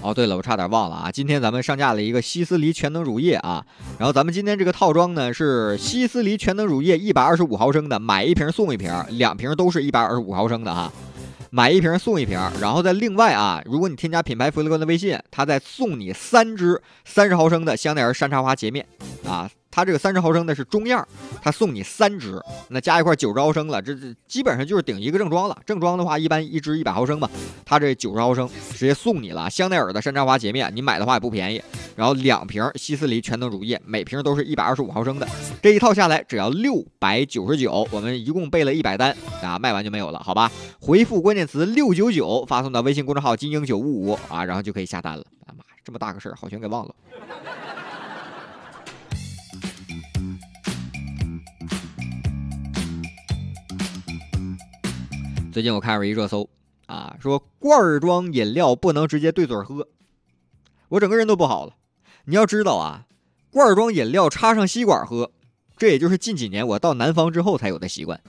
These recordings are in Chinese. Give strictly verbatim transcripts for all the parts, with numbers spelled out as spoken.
哦，对了，我差点忘了啊，今天咱们上架了一个西斯黎全能乳液啊，然后咱们今天这个套装呢是西斯黎全能乳液一百二十五毫升的，买一瓶送一瓶，两瓶都是一百二十五毫升的哈，买一瓶送一瓶，然后再另外啊，如果你添加品牌福利官的微信，他再送你三支三十毫升的香奈儿山茶花洁面啊。它这个三十毫升的是中样，它送你三支，那加一块九十毫升了，这这基本上就是顶一个正装了。正装的话，一般一支一百毫升嘛，它这九十毫升直接送你了。香奈儿的山茶花洁面，你买的话也不便宜。然后两瓶希思黎全能乳液，每瓶都是一百二十五毫升的，这一套下来只要六百九十九，我们一共备了一百单啊，卖完就没有了，好吧？回复关键词六九九发送到微信公众号金鹰九五五啊，然后就可以下单了。啊妈，这么大个事儿，好全给忘了。最近我看了一热搜啊，说罐装饮料不能直接对嘴喝，我整个人都不好了。你要知道啊，罐装饮料插上吸管喝，这也就是近几年我到南方之后才有的习惯，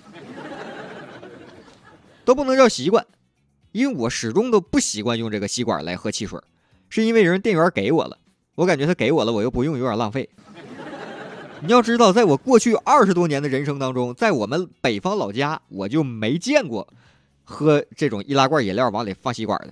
都不能叫习惯，因为我始终都不习惯用这个吸管来喝汽水，是因为人店员给我了，我感觉他给我了，我又不用，有点浪费。你要知道，在我过去二十多年的人生当中，在我们北方老家，我就没见过喝这种易拉罐饮料往里放吸管的。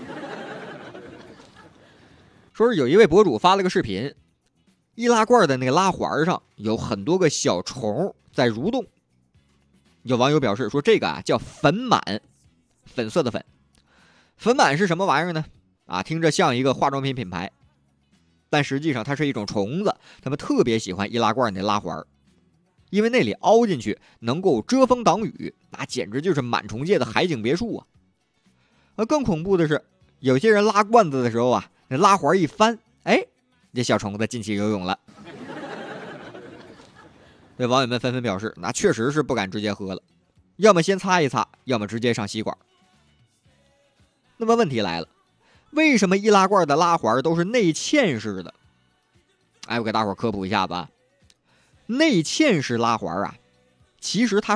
说是有一位博主发了个视频，易拉罐的那个拉环上有很多个小虫在蠕动。有网友表示说，这个啊叫粉螨，粉色的粉。粉螨是什么玩意儿呢？啊，听着像一个化妆品品牌，但实际上它是一种虫子，它们特别喜欢易拉罐的拉环，因为那里凹进去能够遮风挡雨，那简直就是螨虫界的海景别墅啊！而更恐怖的是，有些人拉罐子的时候啊，那拉环一翻，哎，这小虫子进去游泳了。对网友们纷纷表示，那确实是不敢直接喝了，要么先擦一擦，要么直接上吸管。那么问题来了，为什么易拉罐的拉环都是内嵌式的？哎，我给大伙科普一下吧。内嵌式拉环啊，其实它